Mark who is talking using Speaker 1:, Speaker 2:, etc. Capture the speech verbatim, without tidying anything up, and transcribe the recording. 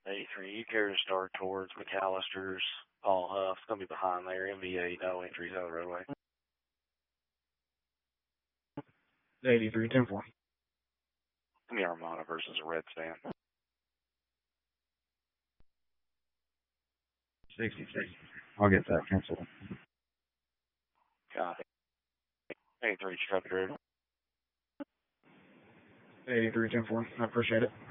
Speaker 1: eighty-three, you carry a star towards McAllister's, Paul Huff. It's going to be behind there. M V eight, no entries out of the roadway.
Speaker 2: eighty-three, ten four.
Speaker 1: The Armada versus a red stand.
Speaker 2: sixty-three. I'll get that canceled.
Speaker 1: Got it. eighty-three, Chicago Road.
Speaker 2: eighty-three, ten four. I appreciate it.